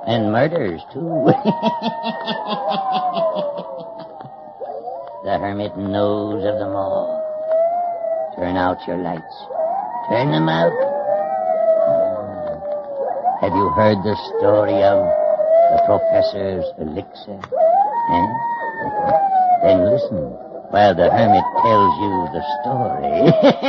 And murders, too. The hermit knows of them all. Turn out your lights. Turn them out. Have you heard the story of the professor's elixir? Then listen while the hermit tells you the story.